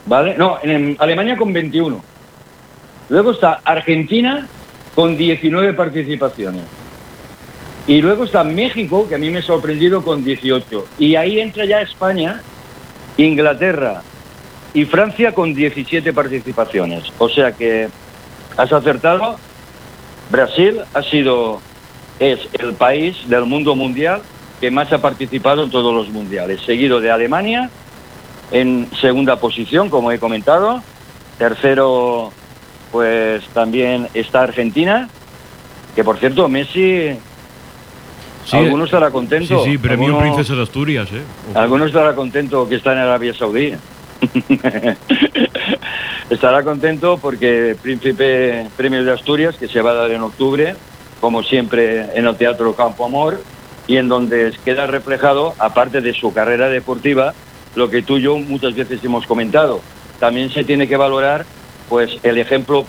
¿vale? No, en Alemania con 21. Luego está Argentina con 19 participaciones. Y luego está México, que a mí me ha sorprendido, con 18. Y ahí entra ya España, Inglaterra y Francia con 17 participaciones. O sea que has acertado. Brasil es el país del mundo mundial que más ha participado en todos los mundiales, seguido de Alemania en segunda posición, como he comentado. Tercero, pues también está Argentina, que por cierto, Messi, sí, alguno estará contento. Sí, premio Princesa de Asturias, Alguno estará contento que está en Arabia Saudí. Estará contento porque Príncipe Premio de Asturias, que se va a dar en octubre, como siempre en el Teatro Campo Amor, y en donde queda reflejado, aparte de su carrera deportiva, lo que tú y yo muchas veces hemos comentado. También se tiene que valorar pues el espejo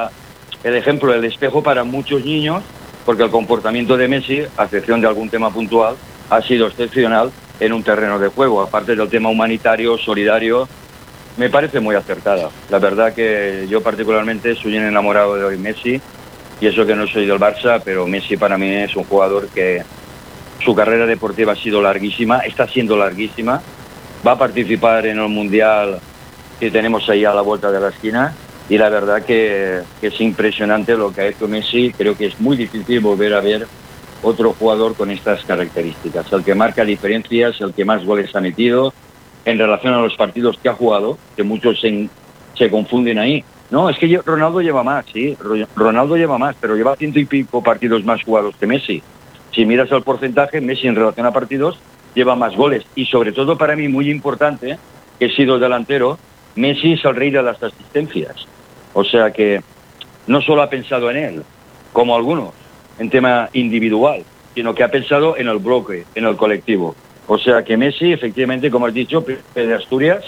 para muchos niños, porque el comportamiento de Messi, a excepción de algún tema puntual, ha sido excepcional en un terreno de juego, aparte del tema humanitario, solidario. Me parece muy acertada. La verdad que yo particularmente soy un enamorado de Messi, y eso que no soy del Barça, pero Messi para mí es un jugador que su carrera deportiva ha sido larguísima, está siendo larguísima, va a participar en el Mundial que tenemos ahí a la vuelta de la esquina, y la verdad que es impresionante lo que ha hecho Messi. Creo que es muy difícil volver a ver otro jugador con estas características, el que marca diferencias, el que más goles ha metido en relación a los partidos que ha jugado, que muchos se confunden ahí. No, es que Ronaldo lleva más, sí, Ronaldo lleva más, pero lleva 100 y pico partidos más jugados que Messi. Si miras el porcentaje, Messi en relación a partidos lleva más goles, y sobre todo para mí muy importante, que he sido delantero, Messi es el rey de las asistencias. O sea que no solo ha pensado en él, como algunos, en tema individual, sino que ha pensado en el bloque, en el colectivo. O sea que Messi, efectivamente, como has dicho, de Asturias,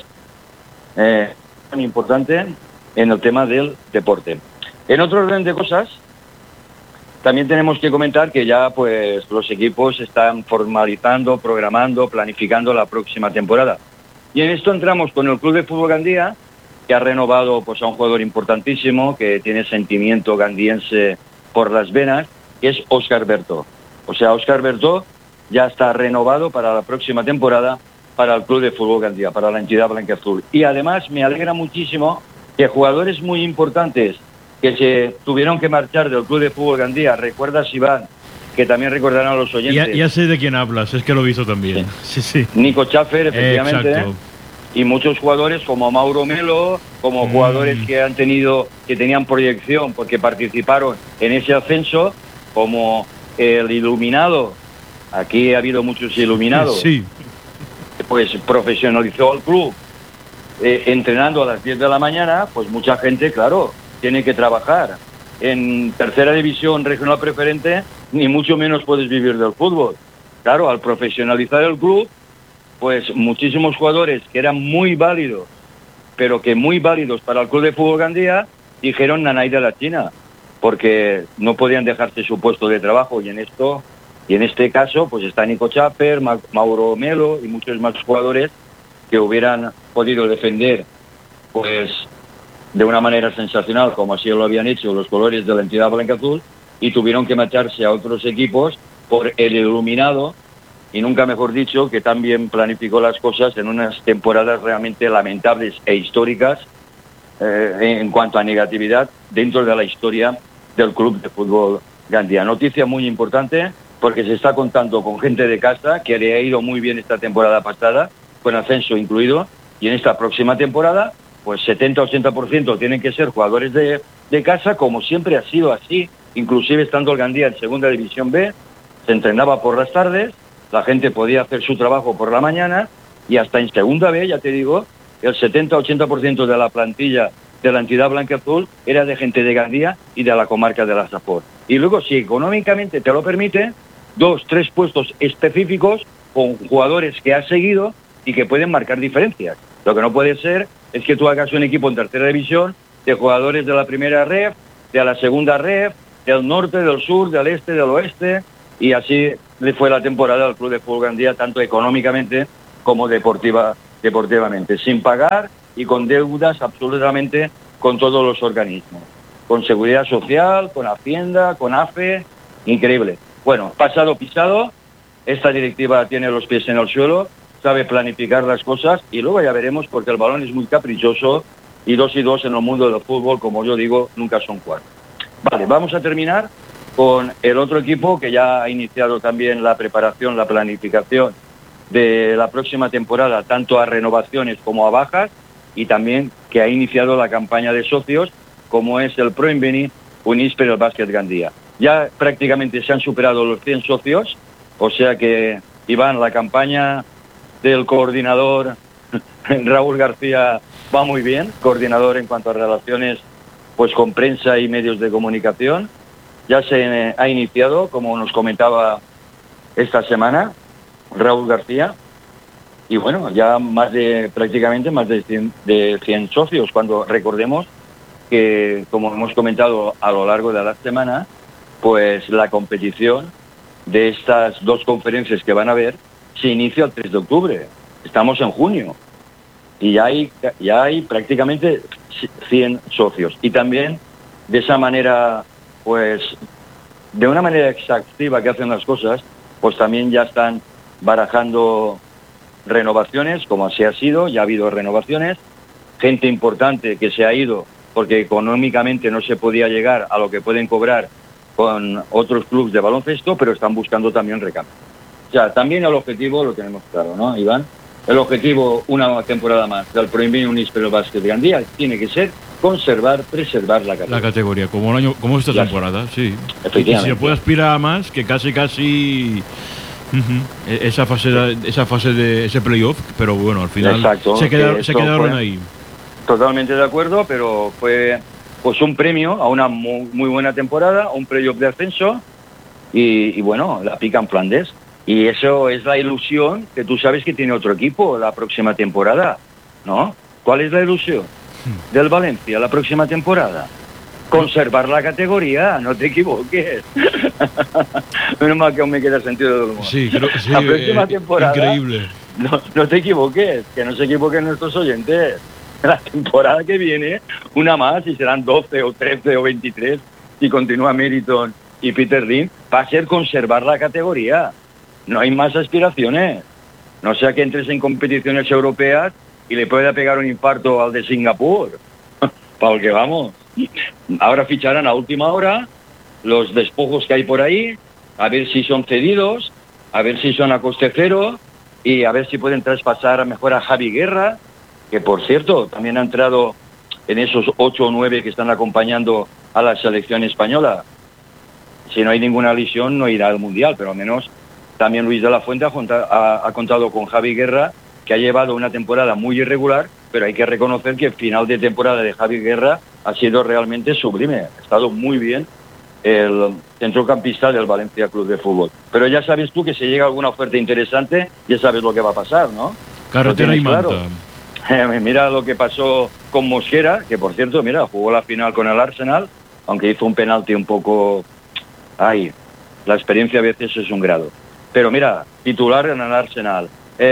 muy importante en el tema del deporte. En otro orden de cosas, también tenemos que comentar que ya pues los equipos están formalizando, programando, planificando la próxima temporada. Y en esto entramos con el Club de Fútbol Gandía, que ha renovado pues a un jugador importantísimo, que tiene sentimiento gandiense por las venas, que es Óscar Bertó. O sea, Óscar Bertó ya está renovado para la próxima temporada para el Club de Fútbol Gandía, para la entidad blanquiazul. Y además me alegra muchísimo que jugadores muy importantes que se tuvieron que marchar del Club de Fútbol Gandía, recuerdas, Iván, que también recordarán a los oyentes. Ya sé de quién hablas, es que lo he visto también. Sí. Nico Schaffer, efectivamente. Exacto. Y muchos jugadores como Mauro Melo, como jugadores que tenían proyección porque participaron en ese ascenso, como el Iluminado. Aquí ha habido muchos iluminados. Sí. Pues profesionalizó el club entrenando a las 10 de la mañana, pues mucha gente, claro, tiene que trabajar. En tercera división regional preferente, ni mucho menos puedes vivir del fútbol. Claro, al profesionalizar el club, pues muchísimos jugadores que eran muy válidos, pero que muy válidos para el Club de Fútbol Gandía, dijeron nanay de la China, porque no podían dejarse su puesto de trabajo. Y en este caso, pues está Nico Schaffer, Mauro Melo y muchos más jugadores que hubieran podido defender, pues de una manera sensacional, como así lo habían hecho los colores de la entidad blanquiazul, y tuvieron que marcharse a otros equipos por el Iluminado, y nunca mejor dicho, que también planificó las cosas en unas temporadas realmente lamentables e históricas en cuanto a negatividad dentro de la historia del Club de Fútbol Gandía. Noticia muy importante, porque se está contando con gente de casa que le ha ido muy bien esta temporada pasada, con ascenso incluido, y en esta próxima temporada, pues 70-80% tienen que ser jugadores de casa, como siempre ha sido así, inclusive estando el Gandía en Segunda División B, se entrenaba por las tardes, la gente podía hacer su trabajo por la mañana, y hasta en Segunda B, ya te digo, el 70-80% de la plantilla de la entidad blanquiazul era de gente de Gandía y de la comarca de la Safor. Y luego, si económicamente te lo permite, 2-3 puestos específicos con jugadores que has seguido y que pueden marcar diferencias. Lo que no puede ser es que tú hagas un equipo en tercera división de jugadores de la primera ref, de la segunda ref, del norte, del sur, del este, del oeste, y así le fue la temporada al Club de Fútbol Gandía, tanto económicamente como deportivamente deportivamente, sin pagar y con deudas absolutamente con todos los organismos, con Seguridad Social, con Hacienda, con AFE, increíble. Bueno, pasado pisado, esta directiva tiene los pies en el suelo, sabe planificar las cosas y luego ya veremos, porque el balón es muy caprichoso y 2 y 2 en el mundo del fútbol, como yo digo, nunca son 4. Vale, vamos a terminar con el otro equipo que ya ha iniciado también la preparación, la planificación de la próxima temporada, tanto a renovaciones como a bajas, y también que ha iniciado la campaña de socios, como es el Proinveni Unisper el Básquet Gandía. Ya prácticamente se han superado los 100 socios, o sea que, Iván, la campaña del coordinador Raúl García va muy bien, coordinador en cuanto a relaciones pues con prensa y medios de comunicación. Ya se ha iniciado, como nos comentaba esta semana Raúl García, y bueno, ya prácticamente más de 100 socios, cuando recordemos que, como hemos comentado a lo largo de la semana, pues la competición de estas 2 conferencias que van a haber se inicia el 3 de octubre. Estamos en junio y ya hay prácticamente 100 socios. Y también de esa manera, pues de una manera exhaustiva que hacen las cosas, pues también ya están barajando renovaciones, como así ha sido, ya ha habido renovaciones, gente importante que se ha ido porque económicamente no se podía llegar a lo que pueden cobrar con otros clubes de baloncesto, pero están buscando también recambio. O sea, también el objetivo lo tenemos claro, ¿no, Iván? El objetivo, una temporada más del Proinveni Unisper el Básquet Gandía, tiene que ser preservar la categoría. La categoría, como esta temporada, sí. Efectivamente. Y si se puede aspirar a más, que casi esa fase de ese playoff, pero bueno, al final exacto, se quedaron ahí. Totalmente de acuerdo, pero fue pues un premio a una muy buena temporada, un playoff de ascenso y bueno, la pica en Flandes. Y eso es la ilusión que tú sabes que tiene otro equipo la próxima temporada, ¿no? ¿Cuál es la ilusión del Valencia la próxima temporada? Conservar la categoría, no te equivoques. Menos mal que aún me queda sentido del humor. Sí, creo que sí. La próxima temporada, increíble. No te equivoques, que no se equivoquen nuestros oyentes. La temporada que viene, una más, y serán 12 o 13 o 23, si continúa Meriton y Peter Lim, va a ser conservar la categoría. No hay más aspiraciones. No sea que entres en competiciones europeas y le pueda pegar un infarto al de Singapur. Para el que vamos. Ahora ficharán a última hora los despojos que hay por ahí, a ver si son cedidos, a ver si son a coste cero y a ver si pueden traspasar mejor a Javi Guerra, que por cierto también ha entrado en esos 8 o 9 que están acompañando a la selección española. Si no hay ninguna lesión no irá al Mundial, pero al menos también Luis de la Fuente ha contado con Javi Guerra, que ha llevado una temporada muy irregular, pero hay que reconocer que el final de temporada de Javi Guerra ha sido realmente sublime. Ha estado muy bien el centrocampista del Valencia Club de Fútbol. Pero ya sabes tú que si llega alguna oferta interesante, ya sabes lo que va a pasar, ¿no? Carretera y Manta. Claro. Mira lo que pasó con Mosquera, que por cierto, mira, jugó la final con el Arsenal, aunque hizo un penalti un poco... Ay, la experiencia a veces es un grado. Pero mira, titular en el Arsenal.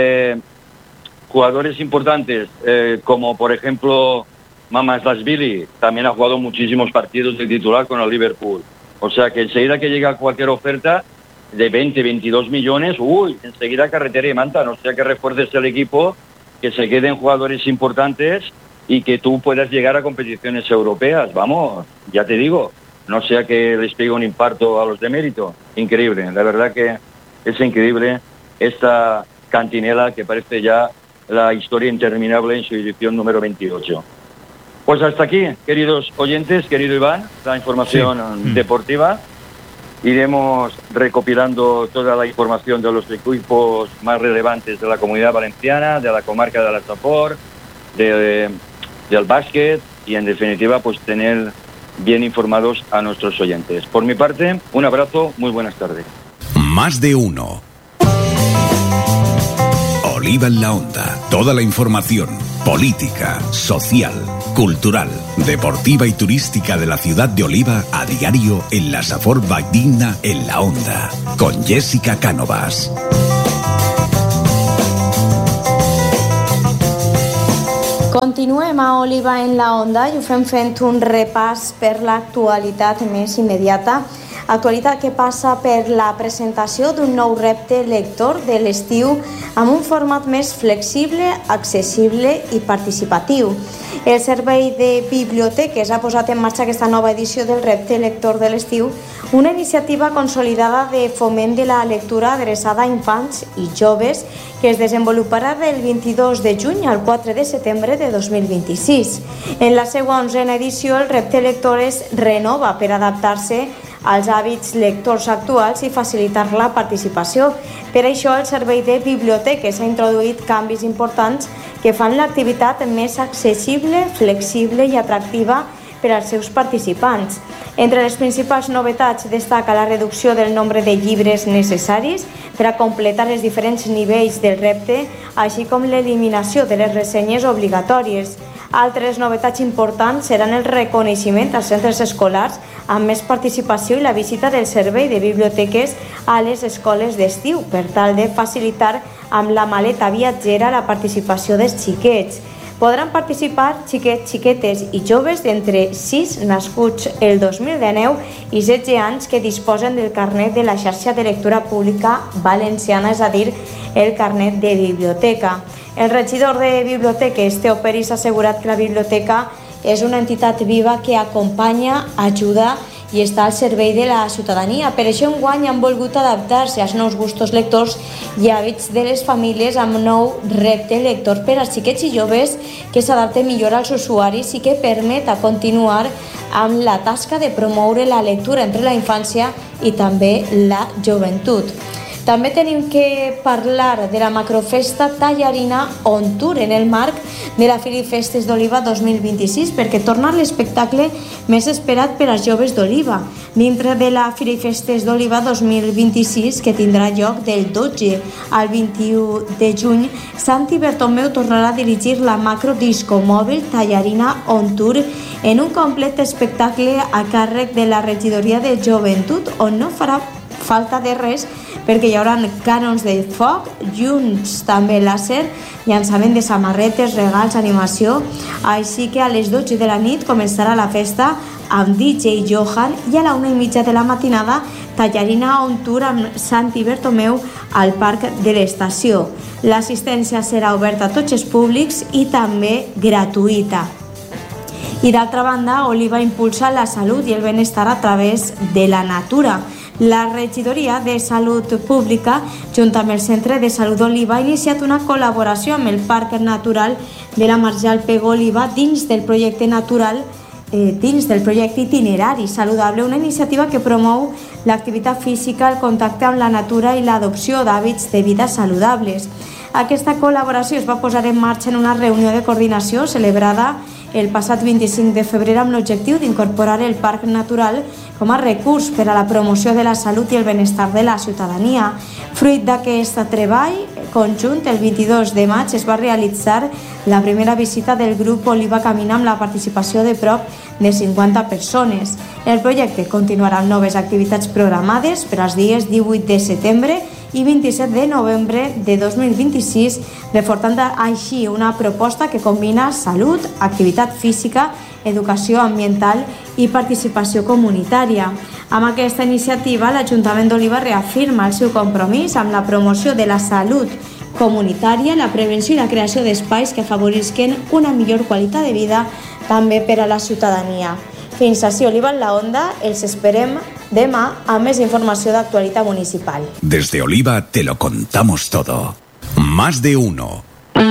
Jugadores importantes, como por ejemplo Mamardashvili, también ha jugado muchísimos partidos de titular con el Liverpool. O sea que enseguida que llega cualquier oferta de 20, 22 millones, enseguida carretera y manta, no sea que refuerces el equipo, que se queden jugadores importantes y que tú puedas llegar a competiciones europeas. Vamos, ya te digo, no sea que les pegue un infarto a los de Mérito. Increíble, la verdad que es increíble esta cantinela que parece ya la historia interminable en su edición número 28. Pues hasta aquí, queridos oyentes, querido Iván, la información deportiva. Iremos recopilando toda la información de los equipos más relevantes de la Comunidad Valenciana, de la comarca de la Safor, del básquet y en definitiva pues tener bien informados a nuestros oyentes. Por mi parte, un abrazo, muy buenas tardes. Más de uno. Oliva en la Onda. Toda la información política, social, cultural, deportiva y turística de la ciudad de Oliva a diario en la Safor Valldigna en la Onda. Con Jessica Cánovas. Continuem a Oliva en la Onda i ho fem fent un repàs per l'actualitat més immediata. Actualitat que passa per la presentació d'un nou repte lector de l'estiu amb un format més flexible, accessible i participatiu. El Servei de Biblioteques ha posat en marxa aquesta nova edició del repte lector de l'estiu, una iniciativa consolidada de foment de la lectura adreçada a infants i joves que es desenvoluparà del 22 de juny al 4 de setembre de 2026. En la seva 11a edició, el repte lector es renova per adaptar-se als hàbits lectors actuals i facilitar la participació. Per això, el Servei de Biblioteques ha introduït canvis importants que fan l'activitat més accessible, flexible i atractiva per als seus participants. Entre les principals novetats destaca la reducció del nombre de llibres necessaris per a completar els diferents nivells del repte, així com l'eliminació de les ressenyes obligatòries. Altres novetats importants seran el reconeixement als centres escolars amb més participació i la visita del Servei de Biblioteques a les escoles d'estiu per tal de facilitar amb la maleta viatgera la participació dels xiquets. Podran participar xiquets, xiquetes i joves d'entre 6 nascuts el 2019 i 16 anys que disposen del carnet de la xarxa de lectura pública valenciana, és a dir, el carnet de biblioteca. El regidor de Biblioteques, Teo Peris, ha assegurat que la biblioteca és una entitat viva que acompanya, ajuda i està al servei de la ciutadania. Per això enguany han volgut adaptar-se als nous gustos lectors i hàbits de les famílies amb nou repte lector per als xiquets i joves que s'adapte millor als usuaris i que permeta continuar amb la tasca de promoure la lectura entre la infància i també la joventut. També tenim que parlar de la macrofesta Tallarina On Tour en el marc de la Filifestes d'Oliva 2026 perquè torna l'espectacle més esperat per als joves d'Oliva. Dintre de la Filifestes d'Oliva 2026, que tindrà lloc del 12 al 21 de juny, Santi Bertomeu tornarà a dirigir la macrodisco mòbil Tallarina On Tour en un complet espectacle a càrrec de la regidoria de joventut, on no farà falta de res perquè hi haurà cànons de foc, llums també làser, llançament de samarretes, regals, animació. Així que a les 12 de la nit començarà la festa amb DJ Johan i a la 1:30 de la matinada Tallarina On Tour amb Santi Bertomeu al Parc de l'Estació. L'assistència serà oberta a tots els públics i també gratuïta. I d'altra banda, Oliva impulsa la salut i el benestar a través de la natura. La regidoria de Salut Pública, junt amb el Centre de Salut Oliva, ha iniciat una col·laboració amb el Parc Natural de la Marjal Pego Oliva dins del projecte itinerari saludable, una iniciativa que promou l'activitat física, el contacte amb la natura i l'adopció d'hàbits de vida saludables. Aquesta col·laboració es va posar en marxa en una reunió de coordinació celebrada el passat 25 de febrer amb l'objectiu d'incorporar el Parc Natural com a recurs per a la promoció de la salut i el benestar de la ciutadania. Fruit d'aquest treball conjunt, el 22 de maig es va realitzar la primera visita del grup Oliva Camina amb la participació de prop de 50 persones. El projecte continuarà amb noves activitats programades per als dies 18 de setembre i 27 de novembre de 2026, reforçant així una proposta que combina salut, activitat física, educació ambiental i participació comunitària. Amb aquesta iniciativa, l'Ajuntament d'Oliva reafirma el seu compromís amb la promoció de la salut comunitària, la prevenció i la creació d'espais que afavorisquen una millor qualitat de vida també per a la ciutadania. Fins així, Oliva en la Onda, els esperem demà amb més informació d'actualitat municipal. Desde Oliva te lo contamos todo. Más de uno.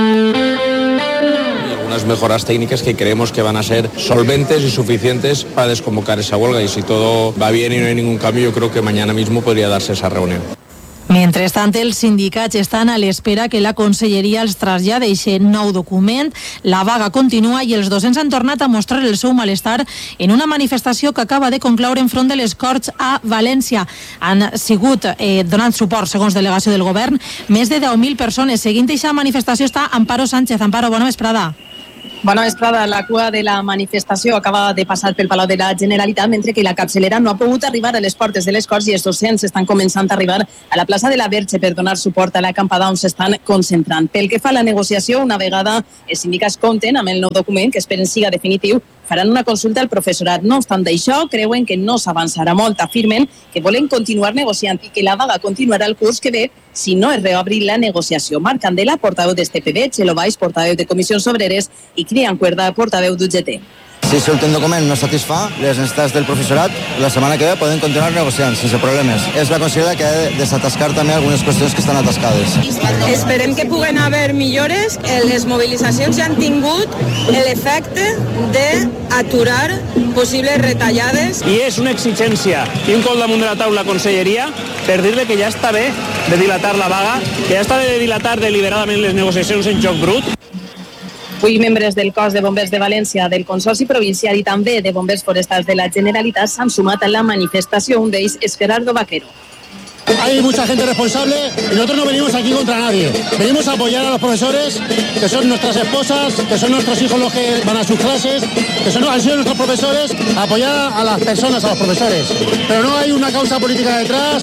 Unas mejoras técnicas que creemos que van a ser solventes y suficientes para desconvocar esa huelga, y si todo va bien y no hay ningún cambio, yo creo que mañana mismo podría darse esa reunión. Mentrestant, els sindicats estan a l'espera que la conselleria els traslladi aquest nou document. La vaga continua i els docents han tornat a mostrar el seu malestar en una manifestació que acaba de concloure enfront de les Corts a València. Han sigut donant suport, segons delegació del govern, més de 10.000 persones. Seguint aquesta manifestació està Amparo Sánchez. Amparo, bona vesprada. Bona vesprada. La cua de la manifestació acaba de passar pel Palau de la Generalitat, mentre que la capçalera no ha pogut arribar a les portes de les Corts i els docents estan començant a arribar a la plaça de la Verge per donar suport a l'acampada on s'estan concentrant. Pel que fa a la negociació, una vegada els sindicats compten amb el nou document, que esperen siga definitiu, faran una consulta al professorat. No obstant això, creuen que no s'avançarà molt. Afirmen que volen continuar negociant i que la vaga continuarà el curs que ve si no es reobri la negociació. Marc Candela, portaveu d'STPD, Txelo Baix, portaveu de Comissions Obreres, i Cristian Cuerda, portaveu d'UGT. Si l'últim document no satisfà les necessitats del professorat, la setmana que ve poden continuar negociant sense problemes. És la consellera que ha de desatascar també algunes qüestions que estan atascades. Esperem que puguen haver millores. Les mobilitzacions ja han tingut l'efecte d'aturar possibles retallades. I és una exigència i un cop damunt de la taula conselleria per dir-li que ja està bé de dilatar la vaga, que ja està bé de dilatar deliberadament les negociacions en joc brut. Avui membres del cos de bombers de València, del Consorci Provincial i també de bombers forestals de la Generalitat s'han sumat a la manifestació. Un d'ells és Gerardo Vaquero. Hay mucha gente responsable y nosotros no venimos aquí contra nadie. Venimos a apoyar a los profesores, que son nuestras esposas, que son nuestros hijos los que van a sus clases, que han sido nuestros profesores, a apoyar a las personas, a los profesores. Pero no hay una causa política detrás.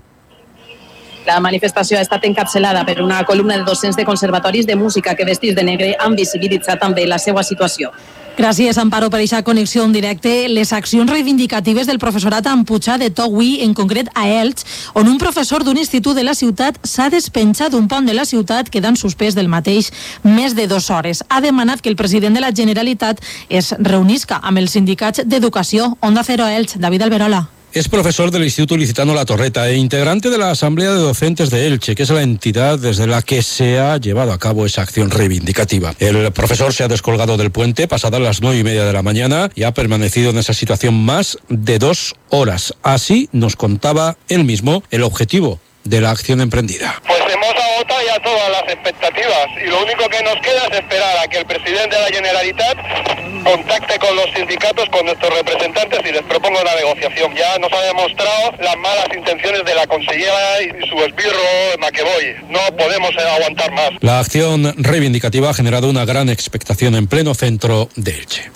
La manifestació ha estat encapçalada per una columna de docents de conservatoris de música que vestits de negre han visibilitzat també la seva situació. Gràcies, Amparo, per aquesta connexió en directe. Les accions reivindicatives del professorat han pujat de to avui, en concret a Elx, on un professor d'un institut de la ciutat s'ha despenjat d'un pont de la ciutat quedant suspès del mateix més de 2 hores. Ha demanat que el president de la Generalitat es reunisca amb els sindicats d'educació. Onda Cero a Elx, David Alberola. Es profesor del Instituto Licitano La Torreta e integrante de la Asamblea de Docentes de Elche, que es la entidad desde la que se ha llevado a cabo esa acción reivindicativa. El profesor se ha descolgado del puente pasadas las 9:30 de la mañana y ha permanecido en esa situación más de 2 horas. Así nos contaba él mismo el objetivo de la acción emprendida. Pues hemos agotado ya todas las expectativas y lo único que nos queda es esperar a que el presidente de la Generalitat contacte con los sindicatos, con nuestros representantes y les proponga una negociación. Ya nos ha demostrado las malas intenciones de la consellera y su esbirro Maqueboy. No podemos aguantar más. La acción reivindicativa ha generado una gran expectación en pleno centro de Elche.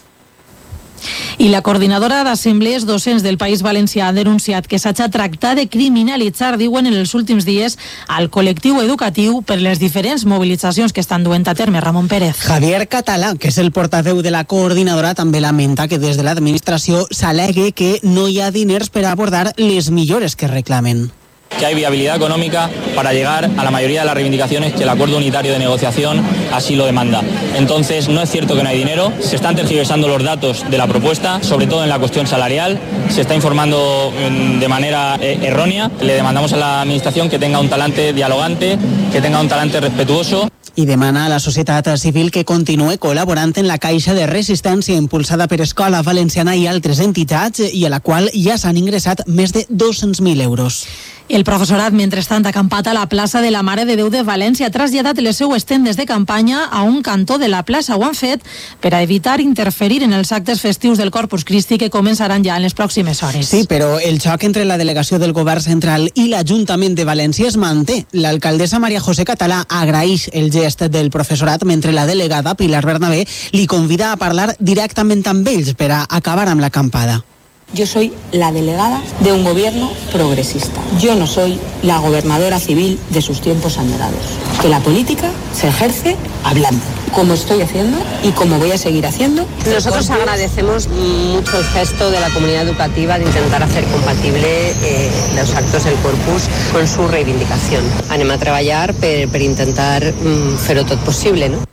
I la coordinadora d'assemblees docents del País Valencià ha denunciat que s'ha tractat de criminalitzar, diuen, en els últims dies al col·lectiu educatiu per les diferents mobilitzacions que estan duent a terme. Ramon Pérez. Javier Català, que és el portaveu de la coordinadora, també lamenta que des de l'administració s'al·legui que no hi ha diners per abordar les millores que reclamen. Que hay viabilidad económica para llegar a la mayoría de las reivindicaciones que el acuerdo unitario de negociación así lo demanda. Entonces, no es cierto que no hay dinero, se están tergiversando los datos de la propuesta, sobre todo en la cuestión salarial, se está informando de manera errónea. Le demandamos a la administración que tenga un talante dialogante, que tenga un talante respetuoso. I demana a la societat civil que continue col·laborant en la caixa de resistència impulsada per Escola Valenciana i altres entitats i a la qual ja s'han ingressat més de 200.000 euros. El professorat, mentrestant, acampat a la plaça de la Mare de Déu de València, ha traslladat les seues tendes de campanya a un cantó de la plaça. Ho han fet per a evitar interferir en els actes festius del Corpus Christi que començaran ja en les pròximes hores. Sí, però el xoc entre la delegació del Govern Central i l'Ajuntament de València es manté. L'alcaldessa Maria José Català agraeix el gest del professorat, mentre la delegada Pilar Bernabé li convida a parlar directament amb ells per a acabar amb l'acampada. Yo soy la delegada de un gobierno progresista. Yo no soy la gobernadora civil de sus tiempos añorados. Que la política se ejerce hablando, como estoy haciendo y como voy a seguir haciendo. Nosotros agradecemos mucho el gesto de la comunidad educativa de intentar hacer compatible los actos del Corpus con su reivindicación. Anem a treballar per intentar fer-ho tot possible, no?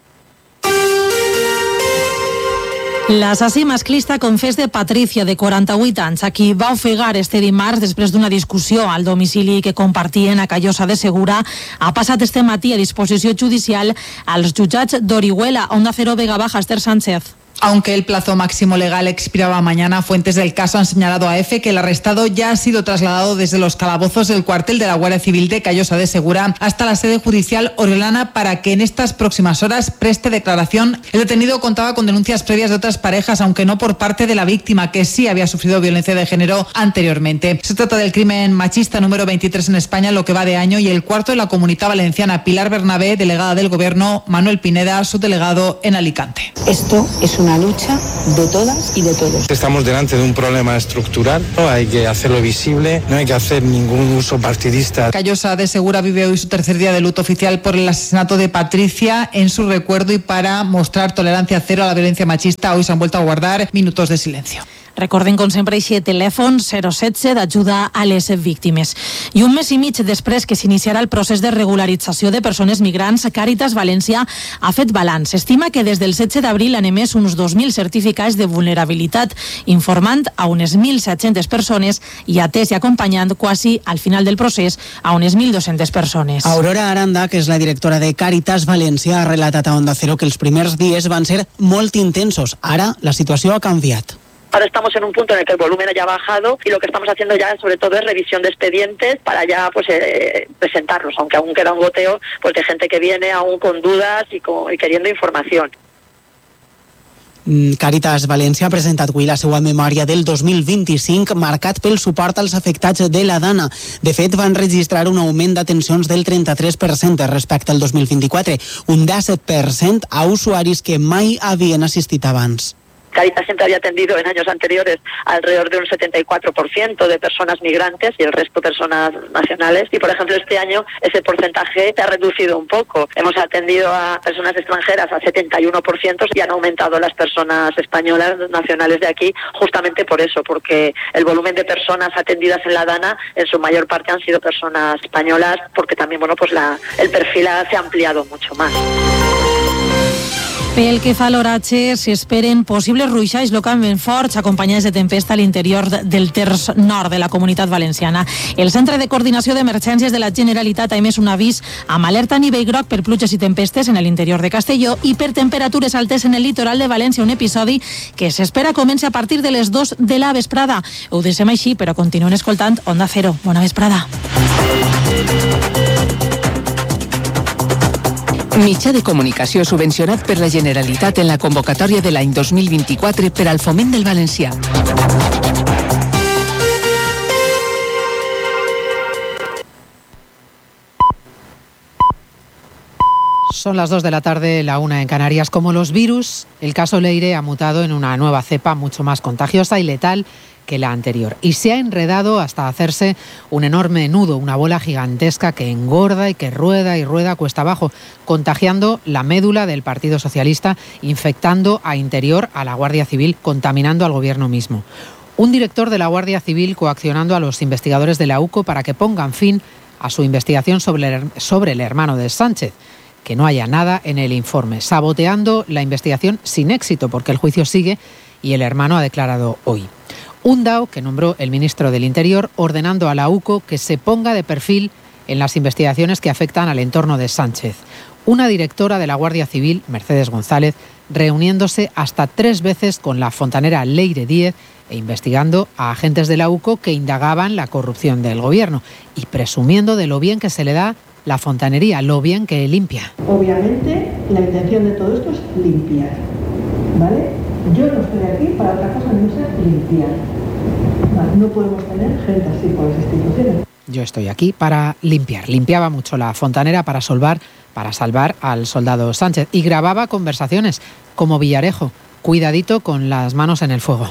L'assassí masclista confés de Patricia, de 48 anys, a qui va ofegar este dimarts després d'una discussió al domicili que compartien a Callosa de Segura, ha passat este matí a disposició judicial als jutjats d'Orihuela. Onda Cero, Vega Baja, Esther Sánchez. Aunque el plazo máximo legal expiraba mañana, fuentes del caso han señalado a EFE que el arrestado ya ha sido trasladado desde los calabozos del cuartel de la Guardia Civil de Callosa de Segura hasta la sede judicial oriolana para que en estas próximas horas preste declaración. El detenido contaba con denuncias previas de otras parejas, aunque no por parte de la víctima, que sí había sufrido violencia de género anteriormente. Se trata del crimen machista número 23 en España en lo que va de año y el cuarto en la Comunidad Valenciana. Pilar Bernabé, delegada del Gobierno, Manuel Pineda, subdelegado en Alicante. Esto es una lucha de todas y de todos. Estamos delante de un problema estructural, ¿no? Hay que hacerlo visible, no hay que hacer ningún uso partidista. Callosa de Segura vive hoy su tercer día de luto oficial por el asesinato de Patricia. En su recuerdo y para mostrar tolerancia cero a la violencia machista, hoy se han vuelto a guardar minutos de silencio. Recordem, com sempre, aquest telèfon 017 d'ajuda a les víctimes. I un mes i mig després que s'iniciarà el procés de regularització de persones migrants, Càritas València ha fet balanç. Estima que des del 16 d'abril han emès uns 2.000 certificats de vulnerabilitat, informant a unes 1.700 persones i atès i acompanyant quasi al final del procés a unes 1.200 persones. Aurora Aranda, que és la directora de Càritas València, ha relatat a Onda Cero que els primers dies van ser molt intensos. Ara la situació ha canviat. Ahora estamos en un punto en el que el volumen ya ha bajado y lo que estamos haciendo ya sobre todo es revisión de expedientes para ya presentarlos, aunque aún queda un goteo pues de gente que viene aún con dudas y queriendo información. Càritas València ha presentat avui la seva memòria del 2025 marcat pel suport als afectats de la Dana. De fet, van registrar un augment d'atencions del 33% respecte al 2024, un 17% a usuaris que mai havien assistit abans. Càritas siempre había atendido en años anteriores alrededor de un 74% de personas migrantes y el resto personas nacionales. Y, por ejemplo, este año ese porcentaje se ha reducido un poco. Hemos atendido a personas extranjeras al 71% y han aumentado las personas españolas nacionales de aquí justamente por eso, porque el volumen de personas atendidas en la Dana en su mayor parte han sido personas españolas, porque también el perfil se ha ampliado mucho más. Pel que fa a l'oratge, s'esperen possibles ruixats localment forts acompanyats de tempesta a l'interior del terç nord de la Comunitat Valenciana. El Centre de Coordinació d'Emergències de la Generalitat ha emès un avís amb alerta a nivell groc per pluges i tempestes en l'interior de Castelló i per temperatures altes en el litoral de València, un episodi que s'espera comenci a partir de les 2 de la vesprada. Ho deixem així, però continuen escoltant Onda Cero. Bona vesprada. Mitjà de comunicació subvencionat per la Generalitat en la convocatòria de l'any 2024 per al foment del valencià. Son las 2 de la tarde, la 1 en Canarias. Como los virus, el caso Leire ha mutado en una nueva cepa mucho más contagiosa y letal que la anterior. Y se ha enredado hasta hacerse un enorme nudo, una bola gigantesca que engorda y que rueda y rueda cuesta abajo, contagiando la médula del Partido Socialista, infectando a Interior, a la Guardia Civil, contaminando al gobierno mismo. Un director de la Guardia Civil coaccionando a los investigadores de la UCO para que pongan fin a su investigación sobre el hermano de Sánchez. Que no haya nada en el informe, saboteando la investigación sin éxito porque el juicio sigue y el hermano ha declarado hoy. Un DAO que nombró el ministro del Interior ordenando a la UCO que se ponga de perfil en las investigaciones que afectan al entorno de Sánchez. Una directora de la Guardia Civil, Mercedes González, reuniéndose hasta 3 veces con la fontanera Leire Díez e investigando a agentes de la UCO que indagaban la corrupción del gobierno y presumiendo de lo bien que se le da la fontanería, lo bien que limpia. Obviamente, la intención de todo esto es limpiar, ¿vale? Yo no estoy aquí para otra cosa que no sea limpiar. ¿Vale? No podemos tener gente así por las instituciones. Yo estoy aquí para limpiar. Limpiaba mucho la fontanera para salvar al soldado Sánchez y grababa conversaciones como Villarejo. Cuidadito con las manos en el fuego.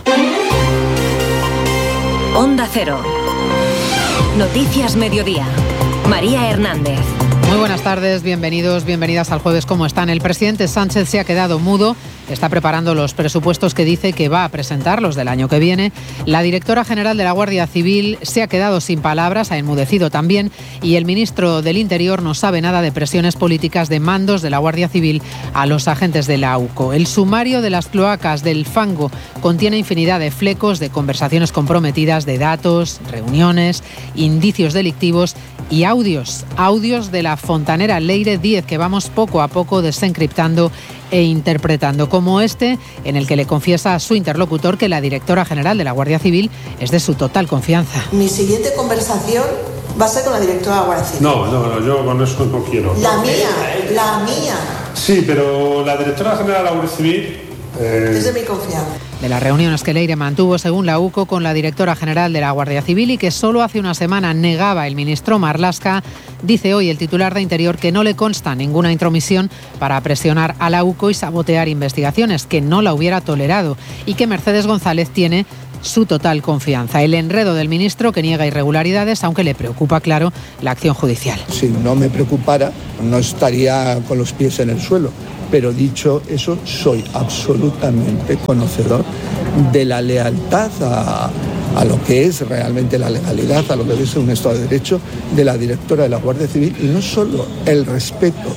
Onda Cero. Noticias Mediodía. María Hernández. Muy buenas tardes, bienvenidos, bienvenidas al Jueves. ¿Cómo están? El presidente Sánchez se ha quedado mudo, está preparando los presupuestos que dice que va a presentar, los del año que viene. La directora general de la Guardia Civil se ha quedado sin palabras, ha enmudecido también, y el ministro del Interior no sabe nada de presiones políticas de mandos de la Guardia Civil a los agentes de la UCO. El sumario de las cloacas del Fango contiene infinidad de flecos de conversaciones comprometidas, de datos, reuniones, indicios delictivos y audios de la fontanera Leire Díez que vamos poco a poco desencriptando e interpretando, como este, en el que le confiesa a su interlocutor que la directora general de la Guardia Civil es de su total confianza. Mi siguiente conversación va a ser con la directora de la Guardia Civil. No, yo con eso no quiero. La mía. Sí, pero la directora general de la Guardia Civil... Es de mi confianza. De las reuniones que Leire mantuvo, según la UCO, con la directora general de la Guardia Civil y que solo hace una semana negaba el ministro Marlaska, dice hoy el titular de Interior que no le consta ninguna intromisión para presionar a la UCO y sabotear investigaciones, que no la hubiera tolerado, y que Mercedes González tiene su total confianza. El enredo del ministro, que niega irregularidades, aunque le preocupa, claro, la acción judicial. Si no me preocupara, no estaría con los pies en el suelo. Pero dicho eso, soy absolutamente conocedor de la lealtad a lo que es realmente la legalidad, a lo que es un Estado de Derecho de la directora de la Guardia Civil, y no solo el respeto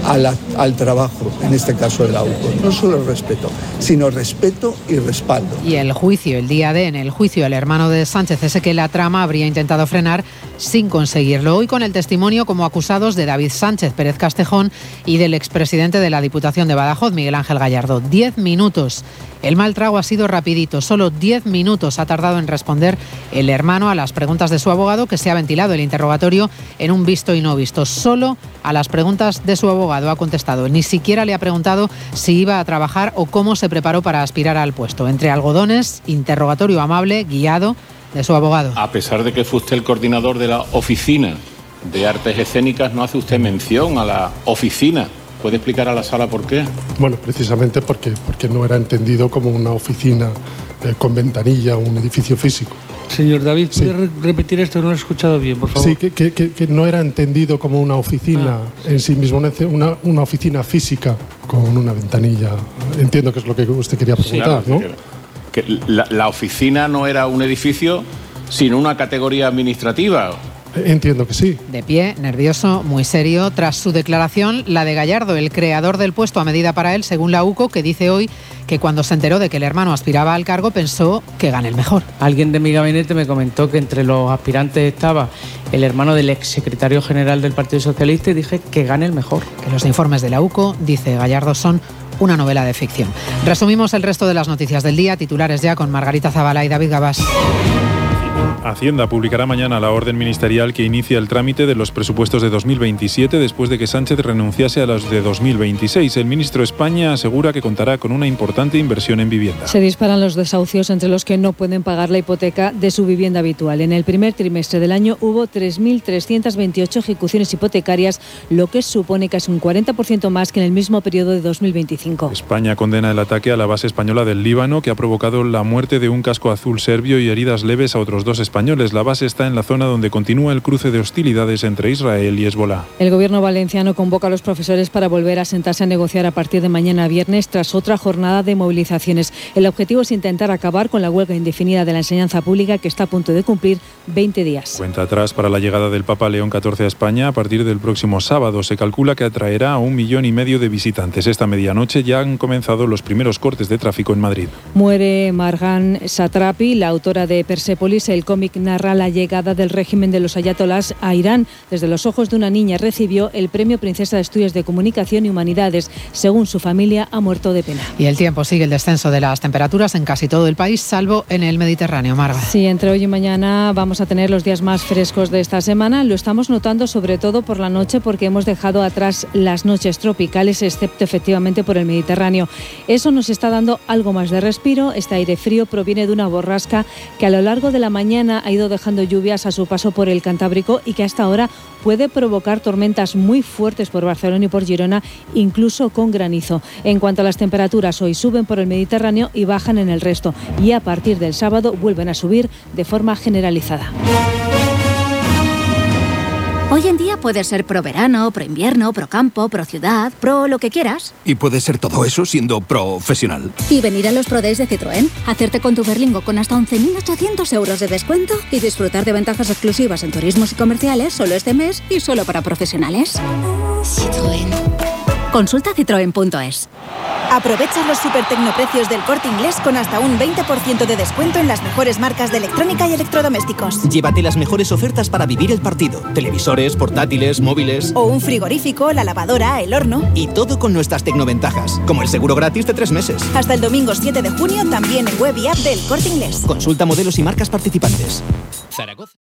al trabajo, en este caso de la UCO, no solo el respeto, sino respeto y respaldo. Y el juicio, el día D, en el juicio el hermano de Sánchez, ese que la trama habría intentado frenar sin conseguirlo. Hoy con el testimonio como acusados de David Sánchez Pérez Castejón y del expresidente de la Diputación de Badajoz, Miguel Ángel Gallardo. 10 minutos. El mal trago ha sido rapidito, solo 10 minutos ha tardado en responder el hermano a las preguntas de su abogado, que se ha ventilado el interrogatorio en un visto y no visto. Solo a las preguntas de su abogado ha contestado. Ni siquiera le ha preguntado si iba a trabajar o cómo se preparó para aspirar al puesto. Entre algodones, interrogatorio amable, guiado de su abogado. A pesar de que fue usted el coordinador de la Oficina de Artes Escénicas, no hace usted mención a la oficina. ¿Puede explicar a la sala por qué? Bueno, precisamente porque no era entendido como una oficina con ventanilla o un edificio físico. Señor David, ¿puede repetir esto? No lo he escuchado bien, por favor. Sí, que no era entendido como una oficina en sí mismo, una oficina física con una ventanilla. Entiendo que es lo que usted quería preguntar, sí, claro, ¿no? Que la oficina no era un edificio, sino una categoría administrativa. Entiendo que sí. De pie, nervioso, muy serio, tras su declaración, la de Gallardo, el creador del puesto a medida para él, según la UCO, que dice hoy que cuando se enteró de que el hermano aspiraba al cargo pensó que gane el mejor. Alguien de mi gabinete me comentó que entre los aspirantes estaba el hermano del exsecretario general del Partido Socialista y dije que gane el mejor. Que los informes de la UCO, dice Gallardo, son una novela de ficción. Resumimos el resto de las noticias del día, titulares ya con Margarita Zavala y David Gabás. Hacienda publicará mañana la orden ministerial que inicia el trámite de los presupuestos de 2027 después de que Sánchez renunciase a los de 2026. El ministro de España asegura que contará con una importante inversión en vivienda. Se disparan los desahucios entre los que no pueden pagar la hipoteca de su vivienda habitual. En el primer trimestre del año hubo 3.328 ejecuciones hipotecarias, lo que supone casi un 40% más que en el mismo periodo de 2025. España condena el ataque a la base española del Líbano, que ha provocado la muerte de un casco azul serbio y heridas leves a otros dos españoles. La base está en la zona donde continúa el cruce de hostilidades entre Israel y Hezbolá. El gobierno valenciano convoca a los profesores para volver a sentarse a negociar a partir de mañana viernes tras otra jornada de movilizaciones. El objetivo es intentar acabar con la huelga indefinida de la enseñanza pública, que está a punto de cumplir 20 días. Cuenta atrás para la llegada del Papa León XIV a España a partir del próximo sábado. Se calcula que atraerá a 1,5 millones de visitantes. Esta medianoche ya han comenzado los primeros cortes de tráfico en Madrid. Muere Marjan Satrapi, la autora de Persépolis. El cómic narra la llegada del régimen de los ayatolás a Irán. Desde los ojos de una niña recibió el premio Princesa de Estudios de Comunicación y Humanidades. Según su familia, ha muerto de pena. Y el tiempo sigue el descenso de las temperaturas en casi todo el país, salvo en el Mediterráneo. Marga. Sí, entre hoy y mañana vamos a tener los días más frescos de esta semana. Lo estamos notando sobre todo por la noche, porque hemos dejado atrás las noches tropicales, excepto efectivamente por el Mediterráneo. Eso nos está dando algo más de respiro. Este aire frío proviene de una borrasca que a lo largo de la mañana ha ido dejando lluvias a su paso por el Cantábrico y que hasta ahora puede provocar tormentas muy fuertes por Barcelona y por Girona, incluso con granizo. En cuanto a las temperaturas, hoy suben por el Mediterráneo y bajan en el resto, y a partir del sábado vuelven a subir de forma generalizada. Hoy en día puedes ser pro verano, pro invierno, pro campo, pro ciudad, pro lo que quieras. Y puedes ser todo eso siendo profesional. Y venir a los Pro Days de Citroën, hacerte con tu Berlingo con hasta 11.800 euros de descuento y disfrutar de ventajas exclusivas en turismos y comerciales solo este mes y solo para profesionales. Citroën. Consulta citroen.es. Aprovecha los supertecnoprecios del Corte Inglés con hasta un 20% de descuento en las mejores marcas de electrónica y electrodomésticos. Llévate las mejores ofertas para vivir el partido. Televisores, portátiles, móviles... O un frigorífico, la lavadora, el horno... Y todo con nuestras tecnoventajas, como el seguro gratis de 3 meses. Hasta el domingo 7 de junio, también en web y app del Corte Inglés. Consulta modelos y marcas participantes. Zaragoza.